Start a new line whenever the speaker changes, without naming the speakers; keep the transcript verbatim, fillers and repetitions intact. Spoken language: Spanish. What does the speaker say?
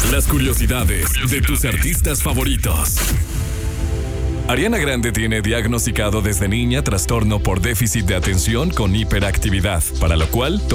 Las curiosidades de tus artistas favoritos. Ariana Grande tiene diagnosticado desde niña trastorno por déficit de atención con hiperactividad, para lo cual